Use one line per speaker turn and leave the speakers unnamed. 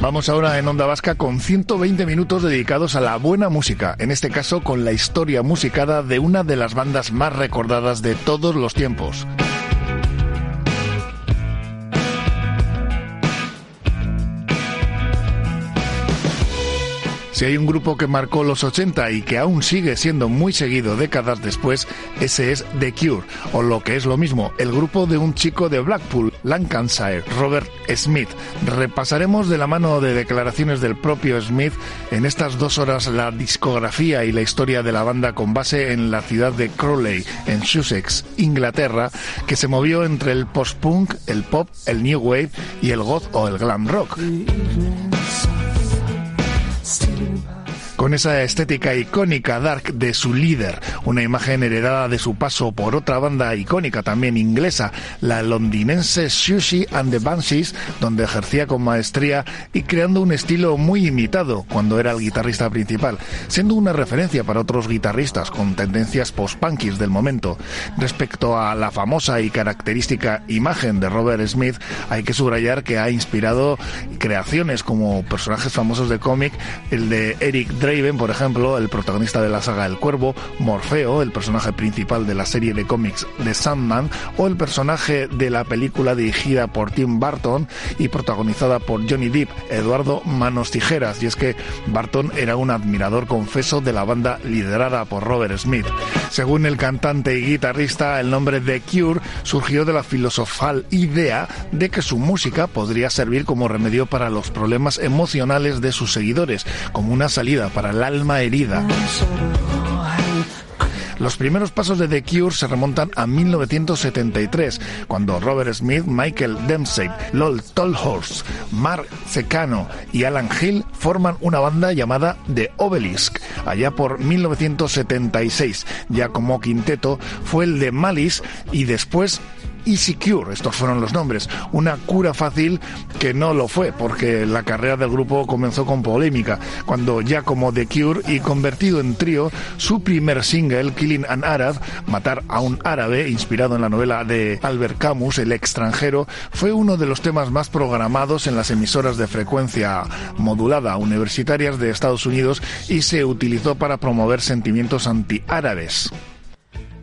Vamos ahora en Onda Vasca con 120 minutos dedicados a la buena música, en este caso con la historia musicada de una de las bandas más recordadas de todos los tiempos. Si hay un grupo que marcó los 80 y que aún sigue siendo muy seguido décadas después, ese es The Cure, o lo que es lo mismo, el grupo de un chico de Blackpool, Lancashire, Robert Smith. Repasaremos de la mano de declaraciones del propio Smith en estas 2 horas la discografía y la historia de la banda con base en la ciudad de Crawley, en Sussex, Inglaterra, que se movió entre el post-punk, el pop, el new wave y el goth o el glam rock. Con esa estética icónica dark de su líder, una imagen heredada de su paso por otra banda icónica también inglesa, la londinense Siouxsie and the Banshees, donde ejercía con maestría y creando un estilo muy imitado cuando era el guitarrista principal, siendo una referencia para otros guitarristas con tendencias post-punkis del momento. Respecto a la famosa y característica imagen de Robert Smith, hay que subrayar que ha inspirado creaciones como personajes famosos de cómic, el de Eric Draven, por ejemplo, el protagonista de la saga El Cuervo, Morfeo, el personaje principal de la serie de cómics The Sandman, o el personaje de la película dirigida por Tim Burton y protagonizada por Johnny Depp, Eduardo Manos Tijeras. Y es que Burton era un admirador confeso de la banda liderada por Robert Smith. Según el cantante y guitarrista, el nombre The Cure surgió de la filosofal idea de que su música podría servir como remedio para los problemas emocionales de sus seguidores, como una salida para el alma herida. Los primeros pasos de The Cure se remontan a 1973, cuando Robert Smith, Michael Dempsey, Lol Tolhurst, Mark Ceccano y Alan Hill forman una banda llamada The Obelisk. Allá por 1976, ya como quinteto, fue el de Malice y después Easy Cure, estos fueron los nombres. Una cura fácil que no lo fue, porque la carrera del grupo comenzó con polémica, cuando ya como The Cure y convertido en trío, su primer single, Killing an Arab, Matar a un árabe, inspirado en la novela de Albert Camus, El extranjero, fue uno de los temas más programados en las emisoras de frecuencia modulada universitarias de Estados Unidos y se utilizó para promover sentimientos antiárabes.